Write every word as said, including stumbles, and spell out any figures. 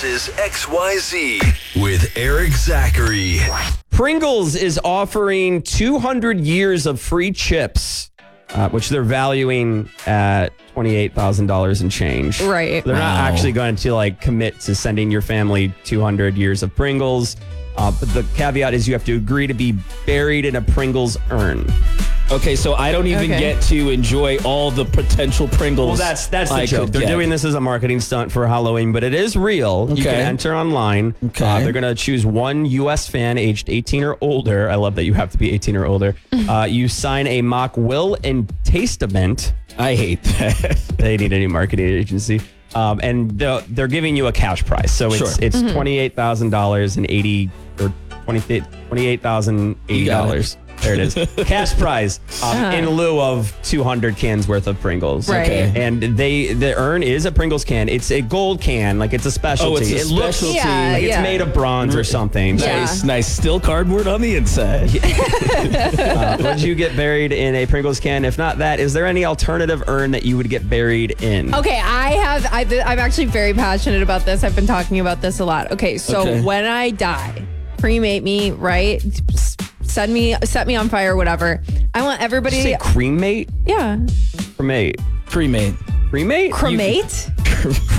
is X Y Z with Eric Zachary. Pringles is offering two hundred years of free chips, uh, which they're valuing at twenty-eight thousand dollars and change. Right. They're not Wow. actually going to like commit to sending your family two hundred years of Pringles. Uh, but the caveat is you have to agree to be buried in a Pringles urn. Okay, so I don't even Okay. get to enjoy all the potential Pringles. Well, that's that's the I joke. could They're get. doing this as a marketing stunt for Halloween, but it is real. You can Okay. enter online. Okay. Uh, they're going to choose one U S fan aged eighteen or older. I love that you have to be eighteen or older. uh, you sign a mock will and testament. I hate that. They need a new marketing agency. Um, and they're, they're giving you a cash prize. So it's Sure. it's twenty-eight thousand dollars and eighty or twenty-eight thousand eighty dollars. There it is. Cash prize um, in lieu of two hundred cans worth of Pringles. Right. Okay. And they the urn is a Pringles can. It's a gold can, like it's a specialty. Oh, it's a it looks specialty. Yeah, like it's yeah. made of bronze or something. Yeah. Nice, nice. Still cardboard on the inside. Uh, would you get buried in a Pringles can? If not that, is there any alternative urn that you would get buried in? Okay, I have. I, I'm actually very passionate about this. I've been talking about this a lot. Okay, so Okay. when I die, cremate me, right? S- Send me, set me on fire, whatever. I want Did everybody. you say cremate? yeah, Cremate. Cremate. Cremate? cremate.